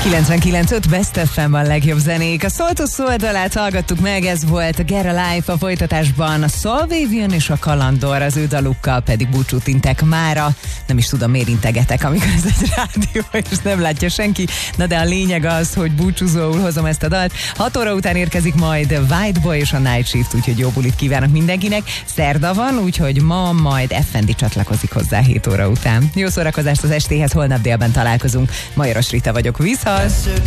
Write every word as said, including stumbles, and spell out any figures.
kilencvenkilenc öt Best ef em a legjobb zenék. A Szoltusz oldalát hallgattuk meg, ez volt a Get a Life, a folytatásban a Solvavian és a Kalandor, az ő dalukkal pedig búcsút intek mára. Nem is tudom, miért integetek, amikor ez egy rádió, és nem látja senki. Na de a lényeg az, hogy búcsúzóul hozom ezt a dalt. hat óra után érkezik majd White Boy és a Night Shift, úgyhogy jó bulit kívánok mindenkinek. Szerda van, úgyhogy ma majd ef en dé csatlakozik hozzá hét óra után. Jó szórakozást az estéhez, holnap délben találkozunk. Majoros Rita vagyok, viszont